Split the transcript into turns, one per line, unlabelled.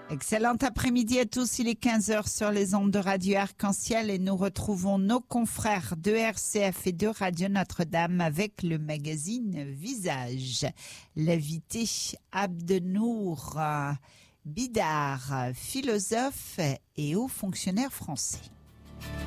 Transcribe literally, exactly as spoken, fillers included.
Excellent après-midi à tous, il est quinze heures sur les ondes de Radio Arc-en-Ciel et nous retrouvons nos confrères de R C F et de Radio Notre-Dame avec le magazine Visage. L'invité Abdenour Bidar, philosophe et haut fonctionnaire français.